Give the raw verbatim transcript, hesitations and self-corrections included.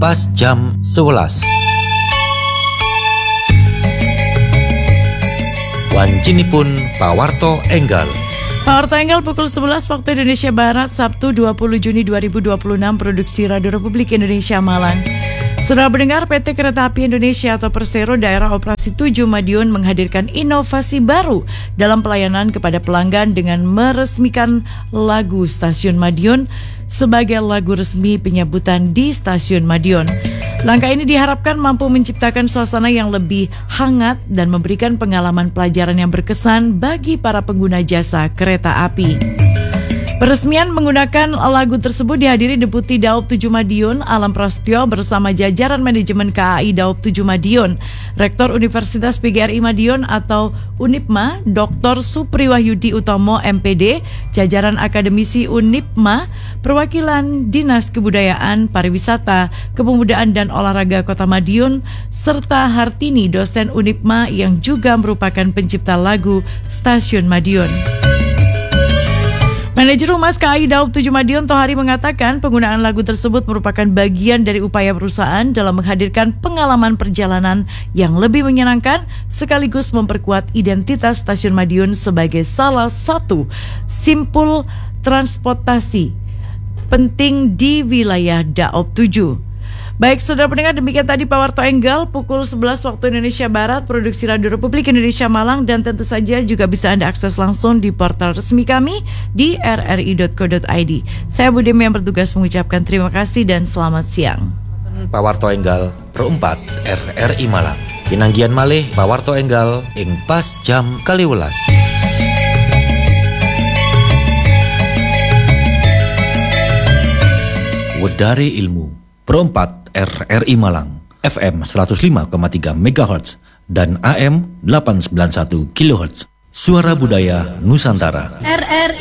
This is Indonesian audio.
pas jam sebelas. Wancinipun pawarto enggal. Pawarto enggal pukul sebelas waktu Indonesia Barat, Sabtu dua puluh Juni dua ribu dua puluh enam, produksi Radio Republik Indonesia Malang. Saudara pendengar, P T Kereta Api Indonesia atau Persero Daerah Operasi tujuh Madiun menghadirkan inovasi baru dalam pelayanan kepada pelanggan dengan meresmikan lagu Stasiun Madiun sebagai lagu resmi penyambutan di Stasiun Madiun. Langkah ini diharapkan mampu menciptakan suasana yang lebih hangat dan memberikan pengalaman pelajaran yang berkesan bagi para pengguna jasa kereta api. Peresmian menggunakan lagu tersebut dihadiri Deputi Daob tujuh Madiun, Alam Prasetyo bersama jajaran manajemen K A I Daob tujuh Madiun, Rektor Universitas P G R I Madiun atau UNIPMA, Doktor Supriwahyudi Utomo M P D, jajaran akademisi UNIPMA, perwakilan Dinas Kebudayaan, Pariwisata, Kepemudaan dan Olahraga Kota Madiun, serta Hartini, dosen UNIPMA yang juga merupakan pencipta lagu Stasiun Madiun. Manajer Humas K A I Daob tujuh Madiun Tohari mengatakan penggunaan lagu tersebut merupakan bagian dari upaya perusahaan dalam menghadirkan pengalaman perjalanan yang lebih menyenangkan sekaligus memperkuat identitas Stasiun Madiun sebagai salah satu simpul transportasi penting di wilayah Daob tujuh. Baik, saudara pendengar, demikian tadi Pawarto Enggal pukul sebelas waktu Indonesia Barat, produksi Radio Republik Indonesia Malang, dan tentu saja juga bisa Anda akses langsung di portal resmi kami di r r i dot co dot i d. Saya Budemi yang bertugas mengucapkan terima kasih dan selamat siang. Pawarto Enggal perempat R R I Malang. Pinanggian malih Pawarto Enggal ing pas jam kaliwelas. Wedari Ilmu perempat R R I Malang, F M seratus lima koma tiga megahertz dan A M delapan ratus sembilan puluh satu kilohertz. Suara Budaya Nusantara. R R